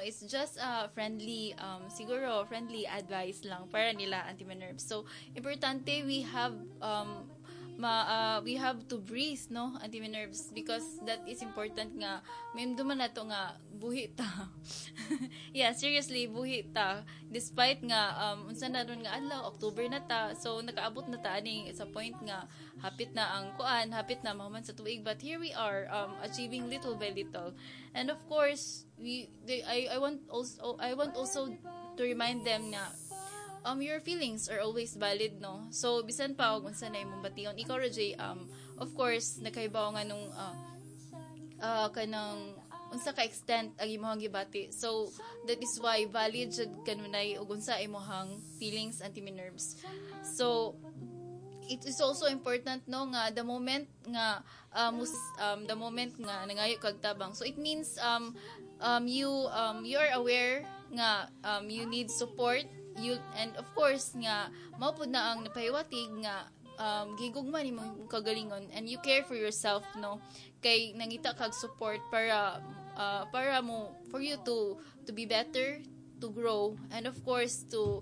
it's just siguro friendly advice lang para nila anti-nerves. So importante we have to breathe, no, anti-nerves, because that is important nga duman na to nga buhi ta. Yeah, seriously, buhi ta despite nga unsa na ron nga adlaw, October na ta, so nakaabot na ta ani sa point nga hapit na ang kuan, hapit na mahuman sa tuig, but here we are achieving little by little. And of course I want also to remind them na your feelings are always valid, no? So bisan pa og unsa na imong bation, ikaw Rajay, of course nakaibaw nga nung kanang unsa ka extent ang imong gibati. So that is why valid jud kanunay og unsa imong feelings anti-nerves. So it is also important, no, nga the moment nga nangayo kag tabang, so it means you are aware nga you need support, and of course nga mao pud na ang napahiwatig nga gigugma nimong kagalingon, and you care for yourself, no, kay nangita kag support para for you to be better, to grow, and of course to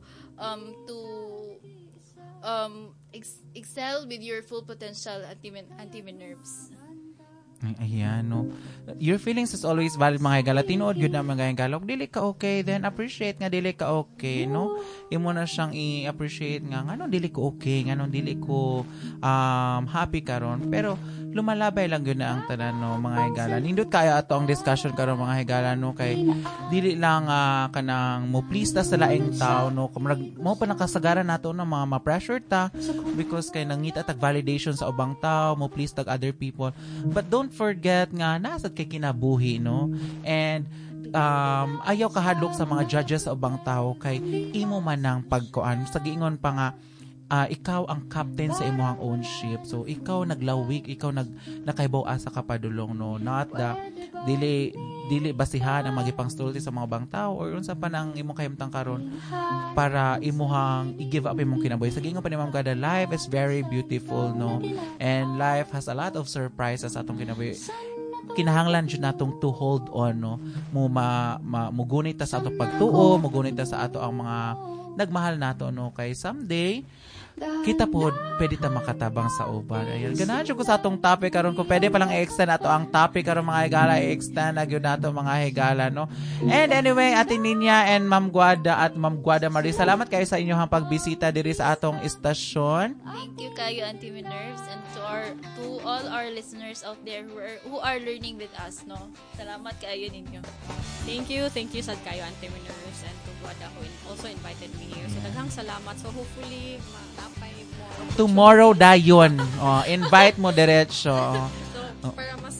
excel with your full potential anti-nerves. Ayan, no. Your feelings is always valid, mga higala. Tinood yun na mga higala. Dili ka okay, then appreciate nga dili ka okay, no? Imo na siyang i-appreciate nga nganong dili ko okay, nganong dili ko happy karon. Pero lumalabay lang yun na ang tanan, no, mga higala. Nindot kaya ato ang discussion karon, mga higala, no, kay dili lang kanang mo please ta sa laing tao, no. Kumurag mo pa nakasagaran nato na mga ma-pressure ta because kay nangita tag validation sa ubang tao, mo please tag other people. But don't forget nga nasad kay kinabuhi, no, and ayaw kahadlok sa mga judges sa ubang tao kay imo man ang pagkuan sa giingon pa nga ikaw ang captain sa imong own ship, so ikaw naglawig, ikaw nakaibaw asa ka padulong, no, not the dili basihan ang magipang story sa mga bang tao or unsa pa nang imong kahimtang karon para imuhang i-give up imong kinabuhi. Sa giingon pa ni Ma'am Gada, life is very beautiful, no, and life has a lot of surprises sa atong kinabuhi. Kinahanglan jud natong to hold on, no, mugunit ta sa atong pagtuo, mugunit ta sa ato ang mga nagmahal nato, no, kay someday kita po pwede ta makatabang sa uban. Ayun, ganahan ko sa atong topic karon, ko pwede pa lang i-extend ato ang topic karon, mga higala, i-extend agyo nato mga higala, no. And anyway, Ate Ninya and Ma'am Guada at Ma'am Guada Marie, salamat kayo sa inyong pagbisita diri sa atong istasyon. Thank you kayo, anti-nerves, and to all our listeners out there who are learning with us, no. Salamat kayo ninyo. Thank you sad kayo, anti-nerves, and to Guada who also invited me here. So daghang salamat. So hopefully matapay mo tomorrow dayon. Invite mo diretso. So para mas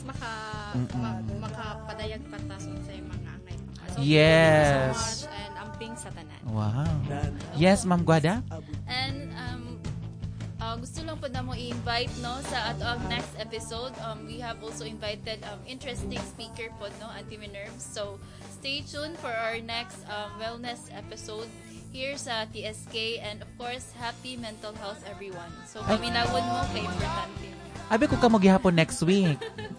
makapadayag patas sa mga angay. So, yes. Thank you so much, and amping sa tanan. Wow. Yes, Ma'am Guada. And gusto lang po na mo i-invite, no, sa ato ang next episode. We have also invited interesting speaker po, no, anti-nerves. So stay tuned for our next wellness episode here sa TSK, and of course happy mental health everyone. So paminawon mo kay importante. Abi ko kamo gihapon next week.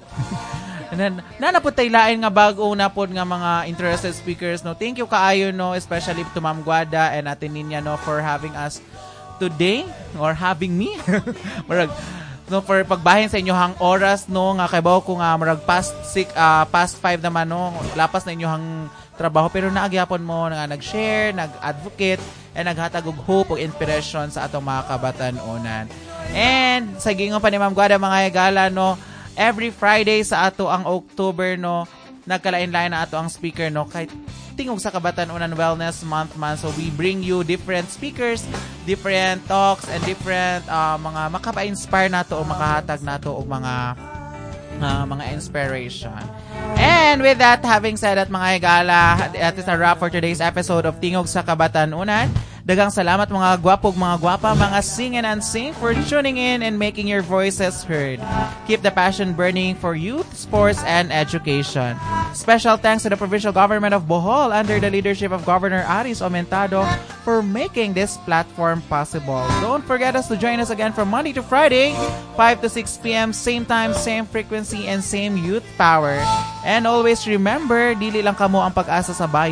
Nanapod tay lain nga bag-o napod nga mga interested speakers, no. Thank you kaayo, no, especially to Ma'am Guada and Ate Ninya, no, for having us today or having me. Marag no, for pagbahin sa inyohang oras, no, nga kaybaw ko nga marag past 5 naman, no, lapas na inyohang trabaho, pero naagyapon mo nga nag-share, nag-advocate, and naghatag og hope o inspiration sa atong mga kabatan-onan. And sa gingon pa ni Ma'am Guada, mga higala, no, every Friday sa ato ang October, no, nagkalain-lain na ato ang speaker, no, kahit tingog sa Kabatan-Unan Wellness Month man. So we bring you different speakers, different talks, and different mga makapa-inspire nato o makahatag nato og mga inspiration. And with that, having said that, mga higala, that is a wrap for today's episode of Tingog sa Kabatan-Unan. Dagang salamat mga gwapog, mga gwapa, mga sing and unsing for tuning in and making your voices heard. Keep the passion burning for youth, sports, and education. Special thanks to the provincial government of Bohol under the leadership of Governor Aris Aumentado for making this platform possible. Don't forget us to join us again from Monday to Friday, 5 to 6 p.m., same time, same frequency, and same youth power. And always remember, dili lang kamo ang pag-asa sa bayan.